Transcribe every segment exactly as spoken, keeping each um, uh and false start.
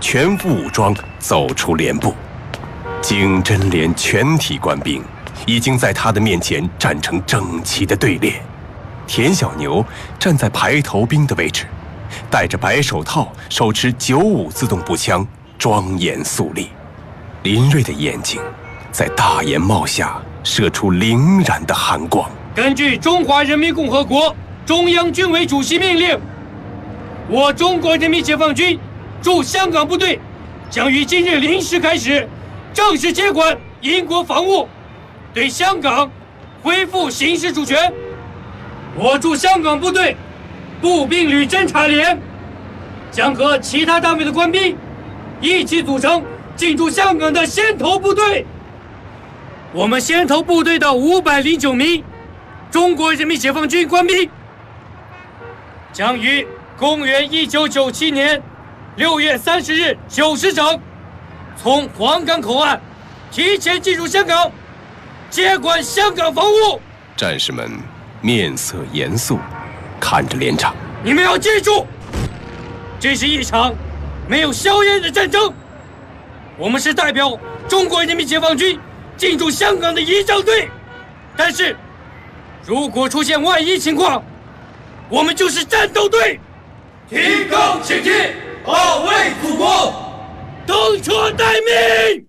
全副武装走出连部。经侦连全体官兵已经在他的面前站成整齐的队列。田小牛站在排头兵的位置，戴着白手套，手持九五自动步枪，庄严肃立。林睿的眼睛在大檐帽下射出凛然的寒光。 根据中华人民共和国中央军委主席命令，我中国人民解放军驻香港部队将于今日零时开始正式接管英国防务，对香港恢复行使主权。我驻香港部队步兵旅侦察连将和其他单位的官兵一起组成进驻香港的先头部队。我们先头部队的五百零九名中国人民解放军官兵将于公元一九九七年六月三十日九时整从皇岗口岸提前进入香港，接管香港防务。 战士们面色严肃，看着连长。 你们要记住，这是一场没有硝烟的战争。我们是代表中国人民解放军进驻香港的仪仗队，但是如果出现万一情况，我们就是战斗队。提高警惕，保卫祖国，登车待命。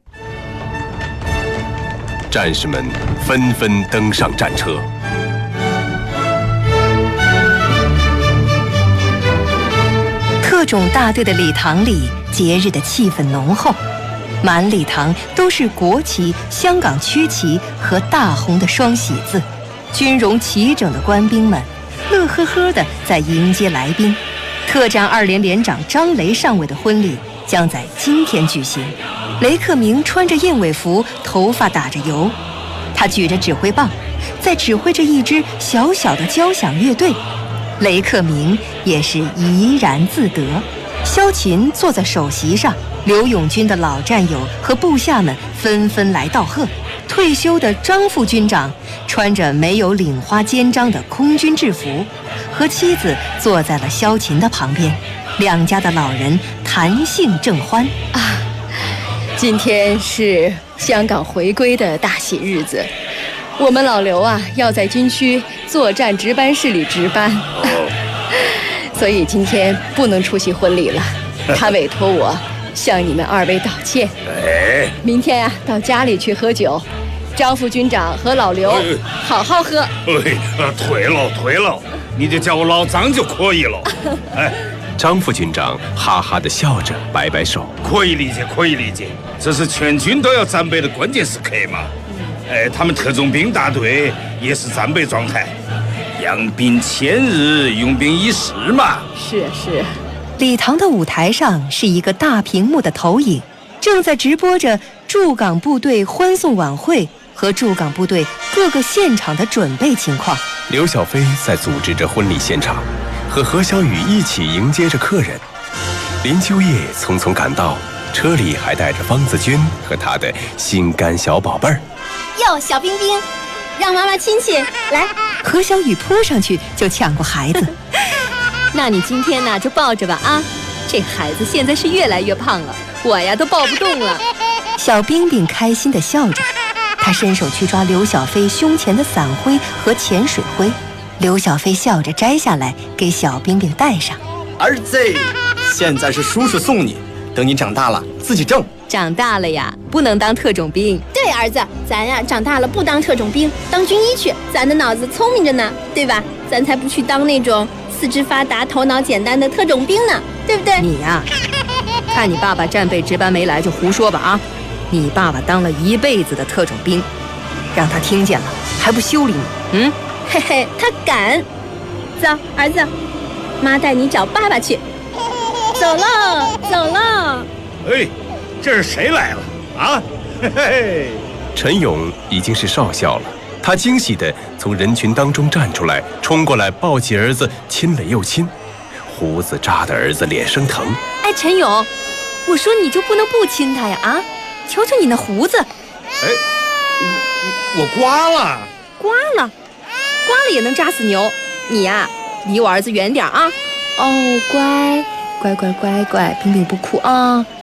战士们纷纷登上战车。 特种大队的礼堂里，节日的气氛浓厚，满礼堂都是国旗、香港区旗和大红的双喜字。军容齐整的官兵们乐呵呵地在迎接来宾。特战二连连长张雷上尉的婚礼将在今天举行。雷克明穿着燕尾服，头发打着油，他举着指挥棒，在指挥着一支小小的交响乐队。雷克明也是怡然自得。萧琴坐在首席上，刘永军的老战友和部下们纷纷来道贺。退休的张副军长穿着没有领花肩章的空军制服，和妻子坐在了萧琴的旁边，两家的老人谈兴正欢啊。今天是香港回归的大喜日子，我们老刘啊要在军区作战值班室里值班，所以今天不能出席婚礼了。他委托我向你们二位道歉。 哎， 明天呀、啊、到家里去喝酒。张副军长和老刘好好喝。 哎，退了退了，你就叫我老张就可以了。哎， 张副军长哈哈地笑着，摆摆手。 可以理解，可以理解，这是全军都要战备的关键时刻嘛。哎，他们特种兵大队也是战备状态，养兵千日，用兵一时嘛。 是是。 礼堂的舞台上是一个大屏幕的投影，正在直播着驻港部队欢送晚会和驻港部队各个现场的准备情况。 刘小飞在组织着婚礼现场，和何小雨一起迎接着客人。林秋叶匆匆赶到，车里还带着方子君和他的心肝小宝贝儿。 哟，小冰冰，让妈妈亲亲来。 何小雨扑上去就抢过孩子。 那你今天呢就抱着吧啊，这孩子现在是越来越胖了，我呀都抱不动了。 小冰冰开心地笑着，她伸手去抓刘小飞胸前的伞徽和潜水徽。刘小飞笑着摘下来给小冰冰戴上。 儿子，现在是叔叔送你，等你长大了自己挣。 长大了呀不能当特种兵。对，儿子，咱呀长大了不当特种兵，当军医去，咱的脑子聪明着呢，对吧？咱才不去当那种四肢发达头脑简单的特种兵呢，对不对？ 你呀看你爸爸战备值班没来就胡说吧啊！你爸爸当了一辈子的特种兵，让他听见了还不修理你？嗯， 嘿嘿，他敢。走，儿子，妈带你找爸爸去。走了走了。 哎，这是谁来了啊？嘿嘿， 陈勇已经是少校了，他惊喜地从人群当中站出来，冲过来抱起儿子亲了又亲，胡子扎的儿子脸生疼。 哎，陈勇，我说你就不能不亲他呀啊！瞧瞧你那胡子。 哎，我我刮了。 刮了，刮了也能扎死牛。你呀离我儿子远点啊。 哦，乖乖乖乖乖，冰冰不哭啊，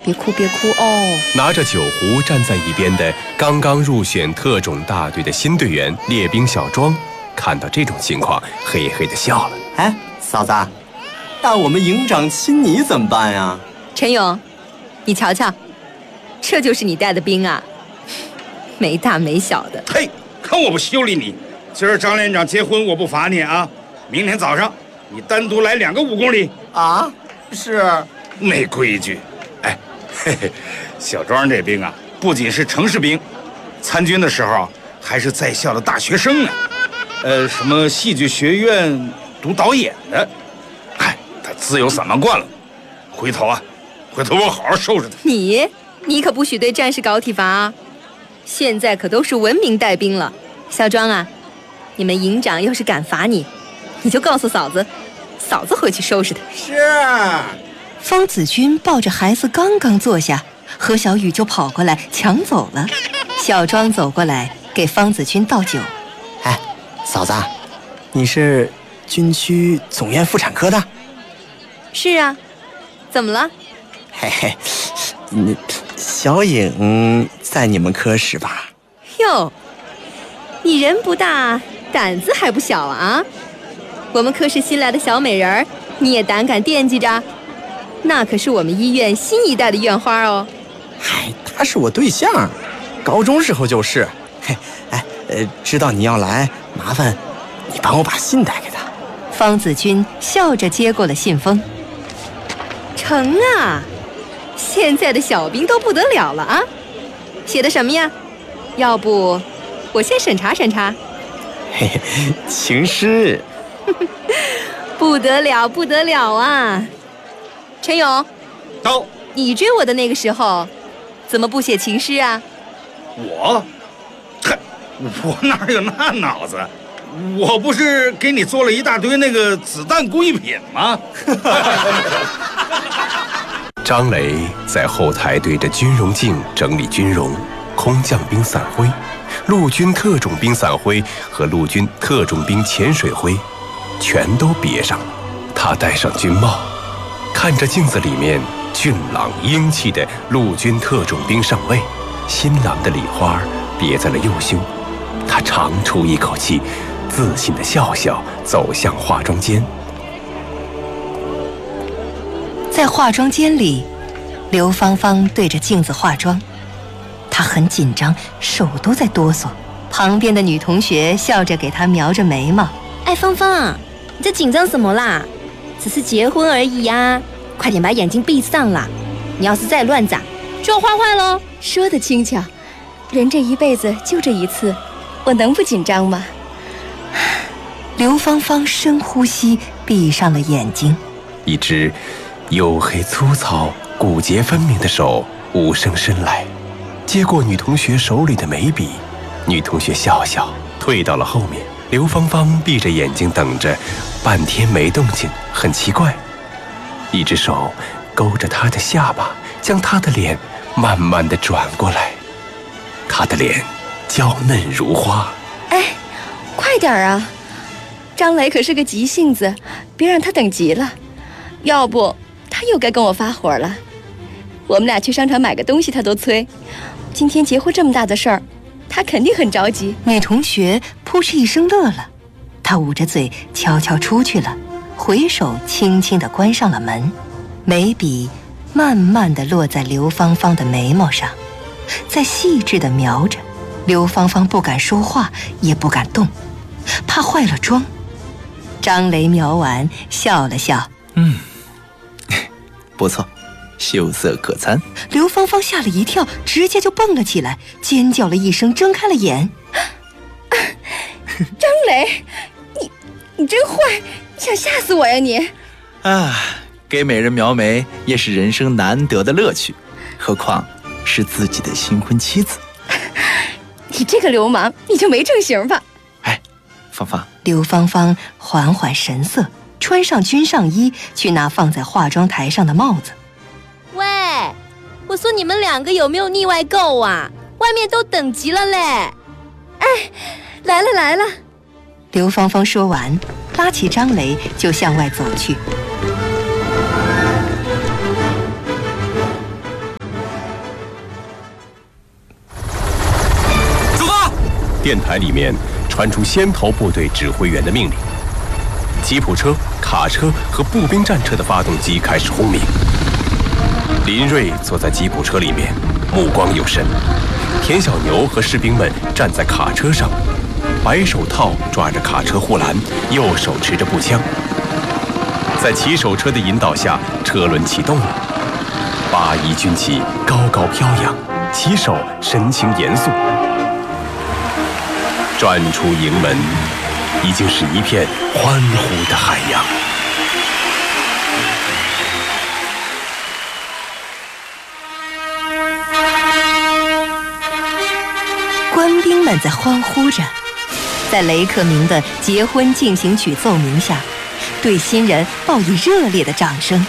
别哭别哭哦。 拿着酒壶站在一边的刚刚入选特种大队的新队员列兵小庄，看到这种情况，嘿嘿地笑了。 哎，嫂子，那我们营长亲你怎么办呀？ 陈勇，你瞧瞧，这就是你带的兵啊，没大没小的。 嘿，看我不修理你！今儿张连长结婚，我不罚你啊！明天早上你单独来两个五公里啊！是， 没规矩。哎，嘿嘿，小庄这兵啊，不仅是城市兵，参军的时候还是在校的大学生呢。呃，什么戏剧学院读导演的，哎，他自由散漫惯了。回头啊，回头我好好收拾他。 你，你可不许对战士搞体罚啊！现在可都是文明带兵了。小庄啊，你们营长要是敢罚你，你就告诉嫂子，嫂子回去收拾他。 是。 方子军抱着孩子刚刚坐下，何小雨就跑过来抢走了。小庄走过来给方子军倒酒。 哎，嫂子，你是军区总院妇产科的？ 是啊，怎么了？ 嘿嘿，你小颖在你们科室吧？ 哟，你人不大，胆子还不小啊！我们科室新来的小美人儿，你也胆敢惦记着？那可是我们医院新一代的院花哦。 嗨，她是我对象，高中时候就是。嘿，哎，呃，知道你要来，麻烦你帮我把信带给她。 方子军笑着接过了信封。成啊，现在的小兵都不得了了啊！写的什么呀？要不我先审查审查。 嘿嘿，情诗。 不得了，不得了啊！陈勇， 到。 你追我的那个时候，怎么不写情诗啊？ 我，嗨，我哪有那脑子？我不是给你做了一大堆那个子弹工艺品吗？ 张雷在后台对着军容镜整理军容，空降兵伞徽、陆军特种兵伞徽和陆军特种兵潜水徽全都别上了。他戴上军帽，看着镜子里面俊朗英气的陆军特种兵上尉，新郎的礼花别在了右胸。他长出一口气，自信地笑笑，走向化妆间。 在化妆间里，刘芳芳对着镜子化妆，她很紧张，手都在哆嗦。旁边的女同学笑着给她描着眉毛。 哎，芳芳，你这紧张什么啦？只是结婚而已呀，快点把眼睛闭上啦！你要是再乱眨，就要花坏喽。 说得轻巧，人这一辈子就这一次，我能不紧张吗？ 刘芳芳深呼吸，闭上了眼睛。 一只黝黑粗糙、骨节分明的手无声伸来，接过女同学手里的眉笔。女同学笑笑，退到了后面。刘芳芳闭着眼睛等着，半天没动静，很奇怪。一只手勾着她的下巴，将她的脸慢慢地转过来。她的脸娇嫩如花。 哎，快点啊！张雷可是个急性子，别让他等急了，要不他又该跟我发火了。我们俩去商场买个东西他都催，今天结婚这么大的事儿，他肯定很着急。 女同学扑哧一声乐了，她捂着嘴悄悄出去了，回手轻轻地关上了门。眉笔慢慢地落在刘芳芳的眉毛上，在细致地描着。刘芳芳不敢说话，也不敢动，怕坏了妆。张雷描完，笑了笑， 嗯，不错，秀色可餐。 刘芳芳吓了一跳，直接就蹦了起来，尖叫了一声，睁开了眼。 张雷，你你真坏，你想吓死我呀你！ 啊，给美人描眉也是人生难得的乐趣，何况是自己的新婚妻子。 你这个流氓，你就没正形吧？ 哎，芳芳。 刘芳芳缓缓神色，穿上军上衣，去拿放在化妆台上的帽子。 喂，我说你们两个有没有腻歪够啊？外面都等急了嘞！ 哎，来了来了。 刘芳芳说完，拉起张雷就向外走去。 电台里面传出先头部队指挥员的命令，吉普车、卡车和步兵战车的发动机开始轰鸣。林瑞坐在吉普车里面，目光有神；田小牛和士兵们站在卡车上，白手套抓着卡车护栏，右手持着步枪。在骑手车的引导下，车轮启动了。八一军旗高高飘扬，骑手神情严肃。转出营门，已经是一片欢呼的海洋。 官兵们在欢呼着，在雷克明的结婚进行曲奏鸣下，对新人报以热烈的掌声。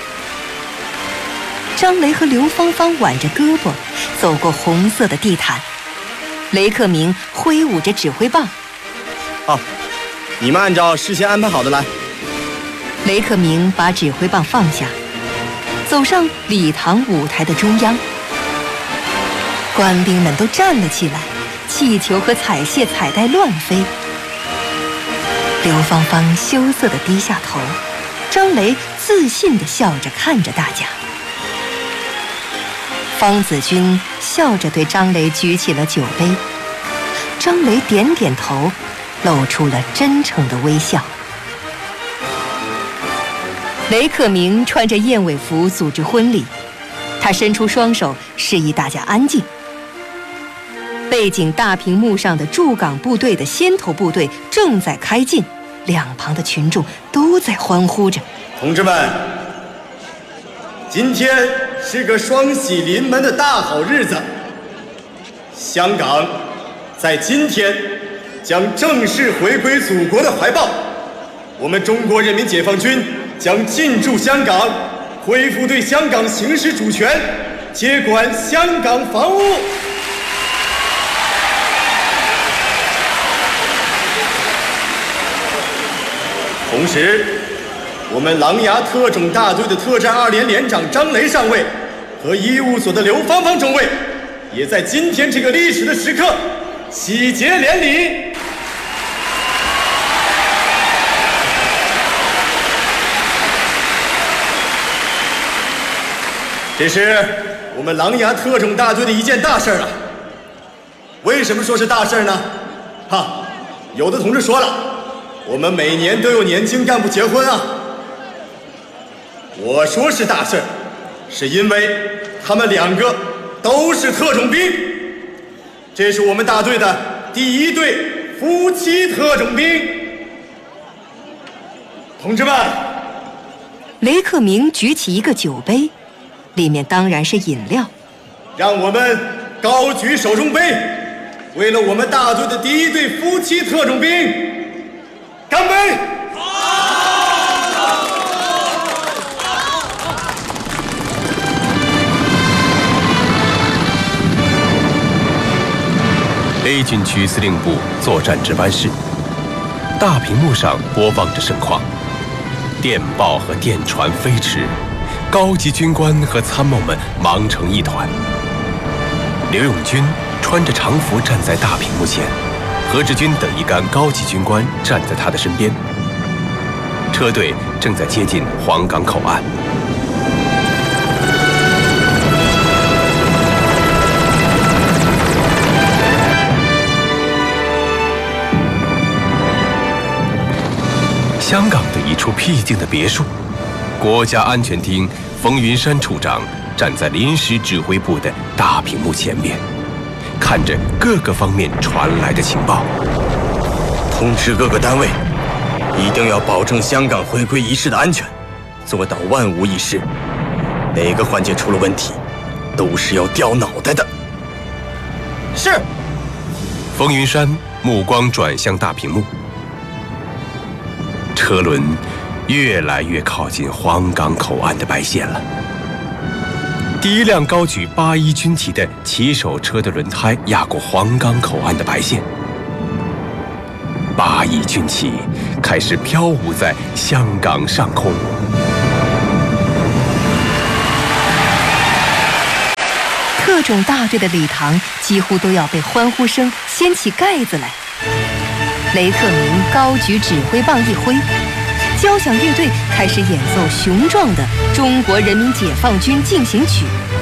张雷和刘芳芳挽着胳膊走过红色的地毯，雷克明挥舞着指挥棒。 好，你们按照事先安排好的来。 雷克明把指挥棒放下，走上礼堂舞台的中央。官兵们都站了起来，气球和彩线彩带乱飞。刘芳芳羞涩地低下头，张雷自信地笑着看着大家。方子军笑着对张雷举起了酒杯，张雷点点头，露出了真诚的微笑。雷克明穿着燕尾服组织婚礼，他伸出双手示意大家安静。背景大屏幕上的驻港部队的先头部队正在开进，两旁的群众都在欢呼着。 同志们，今天是个双喜临门的大好日子，香港在今天将正式回归祖国的怀抱，我们中国人民解放军将进驻香港，恢复对香港行使主权，接管香港防务。同时，我们狼牙特种大队的特战二连连长张雷上尉和医务所的刘芳芳中尉，也在今天这个历史的时刻喜结连理。这是我们狼牙特种大队的一件大事啊！为什么说是大事呢？哈，有的同志说了，我们每年都有年轻干部结婚啊。我说是大事，是因为他们两个都是特种兵。这是我们大队的第一对夫妻特种兵。同志们， 雷克明举起一个酒杯，里面当然是饮料。 让我们高举手中杯，为了我们大队的第一对夫妻特种兵干杯！ A 军区司令部作战值班室，大屏幕上播放着盛况，电报和电传飞驰，高级军官和参谋们忙成一团。刘永军穿着常服站在大屏幕前，何志军等一干高级军官站在他的身边。车队正在接近黄冈口岸。香港的一处僻静的别墅，国家安全厅冯云山处长站在临时指挥部的大屏幕前面，看着各个方面传来的情报， 通知各个单位，一定要保证香港回归仪式的安全，做到万无一失。哪个环节出了问题，都是要掉脑袋的。 是。 冯云山目光转向大屏幕。车轮越来越靠近黄冈口岸的白线了。第一辆高举八一军旗的骑手车的轮胎压过黄冈口岸的白线，八一军旗开始飘舞在香港上空。 特特种大队的礼堂几乎都要被欢呼声掀起盖子来。雷克明高举指挥棒一挥，交响乐队开始演奏雄壮的《中国人民解放军进行曲》。